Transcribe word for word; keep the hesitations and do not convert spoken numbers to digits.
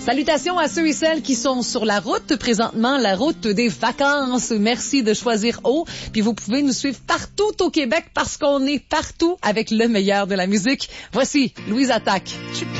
Salutations à ceux et celles qui sont sur la route présentement, la route des vacances. Merci de choisir haut. Puis vous pouvez nous suivre partout au Québec parce qu'on est partout avec le meilleur de la musique. Voici Louise Attaque.